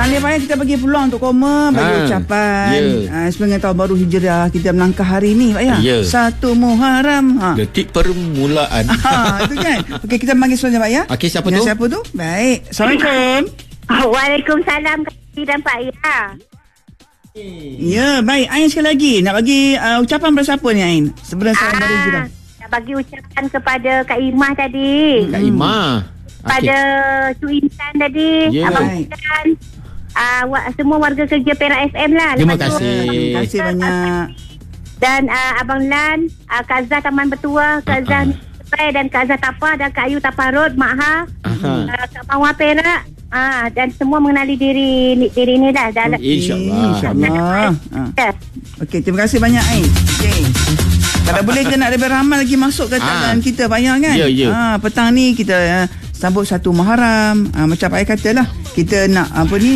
Alif Ayah, kita bagi peluang untuk koma, bagi ucapan. Sebenarnya tahun baru Hijrah, kita melangkah hari ni Pak Ayah. 1 Muharram. Detik permulaan. Itu kan. Okey, kita panggil selanjutnya Pak Ayah. Okey, siapa tu? Siapa tu? Baik. Assalamualaikum. Waalaikumsalam dan Pak Ayah. Ya, baik. Ain sekali lagi nak bagi ucapan pada siapa ni Ain? Sebelum tahun baru Hijrah. Nak bagi ucapan kepada Kak Imah tadi. Kak Imah. Pada Cu Intan tadi, Abang Intan, semua warga kerja Perak FM lah. Terima kasih. Terima kasih banyak. Dan Abang Lan, Kak Zah Taman Betua, Kak Zah dan Kak Zah Tapah dan Kak Ayu Taparut, Mak Ha, Kak Mawar Perak. Dan semua mengenali diri ni dah. InsyaAllah. Okey, terima kasih banyak Ain. Okey. Kalau boleh kita nak lebih ramai lagi masuk ke tangan kita Pak Ayah kan. Petang ni kita sambut 1 Muharram. Macam Pak Ayah katalah, kita nak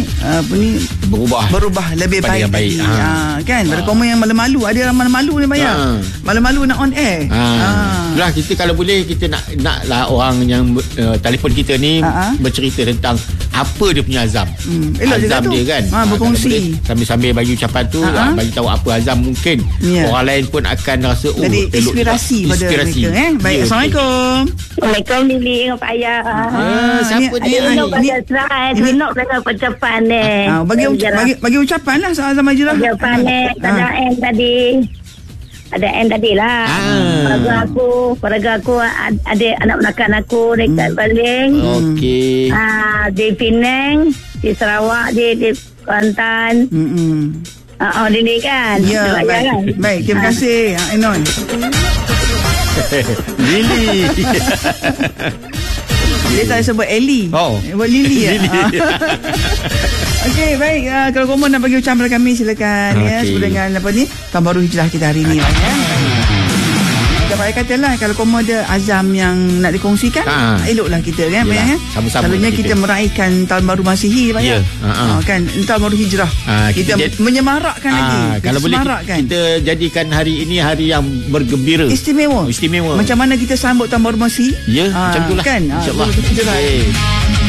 berubah lebih baik. Kan? Berkomen yang malu-malu. Ada orang malu-malu ni Pak Ayah. Malu-malu nak on air. Lah, kita kalau boleh kita naklah orang yang telefon kita ni bercerita tentang apa dia punya azam. Azam dia kan. Berkongsi. Sambil-sambil bagi ucapan tu, bagi tahu apa azam, mungkin orang lain pun akan rasa jadi inspirasi pada mereka. Baik, Assalamualaikum. Waalaikumsalam Lili dengan Pak Ayah. Siapa dia? Ini nak bagi ucapan ni. Bagi ucapan lah soal Azam Hijrah. Ucapan ni ada N tadi. Ada N tadi lah. Keluarga aku ada anak menakan aku dekat Baling. Okey. Di Penang, di Sarawak, di Kuantan. Ini kan. Ya, baik. Baik, terima kasih Ainon. Lili. Dia tak sebut Ellie. Buat Lili. Okey, baik. Kalau korang nak bagi ucapan pada kami, silakan. Sebelum dengan tahun baru Hijrah kita hari ni. Pak Ayah katalah, kalau korang ada azam yang nak dikongsikan, eloklah kita kan. Sama-sama. Selalunya kita meraihkan tahun baru Masihi Pak Ayah. Kan, tahun baru Hijrah. Kita menyemarakkan lagi. Kalau boleh kita jadikan hari ini hari yang bergembira. Istimewa. Macam mana kita sambut tahun baru Masihi? Macam itulah. Kan? InsyaAllah.